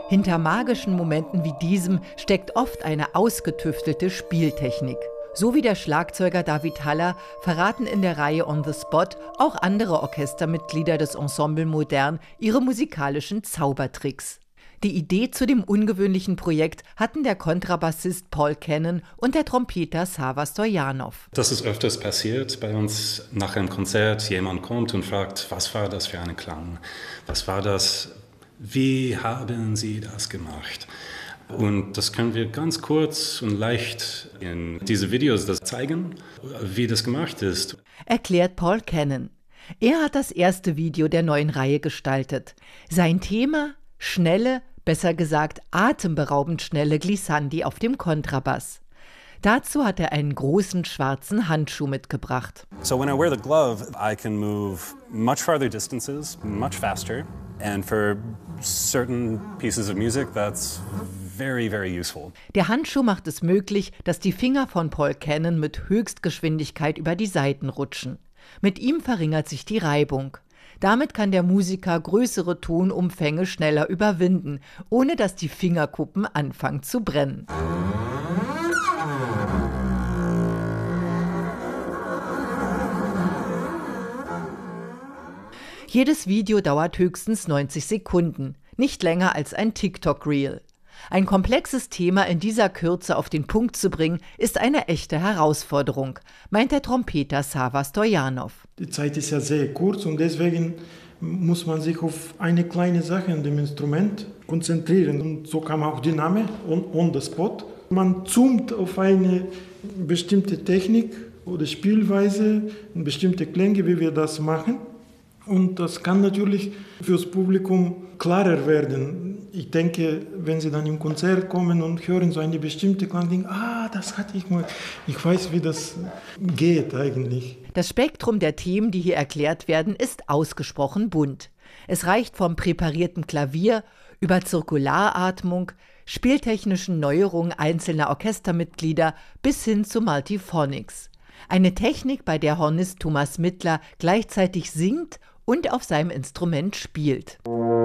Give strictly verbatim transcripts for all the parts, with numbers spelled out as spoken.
Hinter magischen Momenten wie diesem steckt oft eine ausgetüftelte Spieltechnik. So wie der Schlagzeuger David Haller verraten in der Reihe On the Spot auch andere Orchestermitglieder des Ensemble Modern ihre musikalischen Zaubertricks. Die Idee zu dem ungewöhnlichen Projekt hatten der Kontrabassist Paul Cannon und der Trompeter Sava Stoyanov. Das ist öfters passiert bei uns nach einem Konzert. Jemand kommt und fragt, was war das für ein Klang? Was war das? Wie haben Sie das gemacht? Und das können wir ganz kurz und leicht in diese Videos das zeigen, wie das gemacht ist. Erklärt Paul Cannon. Er hat das erste Video der neuen Reihe gestaltet. Sein Thema: schnelle, besser gesagt atemberaubend schnelle Glissandi auf dem Kontrabass. Dazu hat er einen großen schwarzen Handschuh mitgebracht. So when I wear the glove, I can move much farther distances, much faster. And for certain pieces of music, that's very, very useful. Der Handschuh macht es möglich, dass die Finger von Paul Cannon mit Höchstgeschwindigkeit über die Saiten rutschen. Mit ihm verringert sich die Reibung. Damit kann der Musiker größere Tonumfänge schneller überwinden, ohne dass die Fingerkuppen anfangen zu brennen. Jedes Video dauert höchstens neunzig Sekunden, nicht länger als ein TikTok-Reel. Ein komplexes Thema in dieser Kürze auf den Punkt zu bringen, ist eine echte Herausforderung, meint der Trompeter Sava Stoyanov. Die Zeit ist ja sehr kurz und deswegen muss man sich auf eine kleine Sache in dem Instrument konzentrieren. Und so kam auch der Name On, on the Spot. Man zoomt auf eine bestimmte Technik oder Spielweise, bestimmte Klänge, wie wir das machen. Und das kann natürlich fürs Publikum klarer werden. Ich denke, wenn Sie dann im Konzert kommen und hören so eine bestimmte Klang, denken, ah, das hatte ich mal. Ich weiß, wie das geht eigentlich. Das Spektrum der Themen, die hier erklärt werden, ist ausgesprochen bunt. Es reicht vom präparierten Klavier über Zirkularatmung, spieltechnischen Neuerungen einzelner Orchestermitglieder bis hin zu Multiphonics. Eine Technik, bei der Hornist Thomas Mittler gleichzeitig singt und auf seinem Instrument spielt.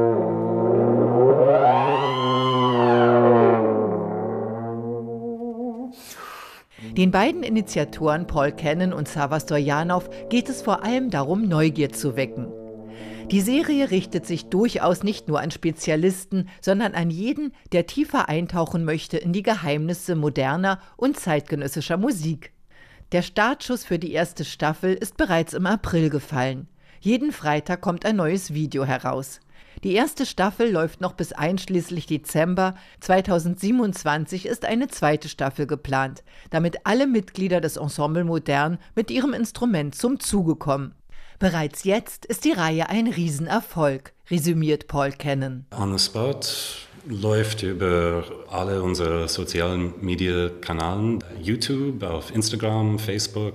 Den beiden Initiatoren Paul Cannon und Sava Stoyanov geht es vor allem darum, Neugier zu wecken. Die Serie richtet sich durchaus nicht nur an Spezialisten, sondern an jeden, der tiefer eintauchen möchte in die Geheimnisse moderner und zeitgenössischer Musik. Der Startschuss für die erste Staffel ist bereits im April gefallen. Jeden Freitag kommt ein neues Video heraus. Die erste Staffel läuft noch bis einschließlich Dezember. zweitausendsiebenundzwanzig ist eine zweite Staffel geplant, damit alle Mitglieder des Ensemble Modern mit ihrem Instrument zum Zuge kommen. Bereits jetzt ist die Reihe ein Riesenerfolg, resümiert Paul Cannon. On the Spot läuft über alle unsere sozialen Media-Kanäle, YouTube, auf Instagram, Facebook.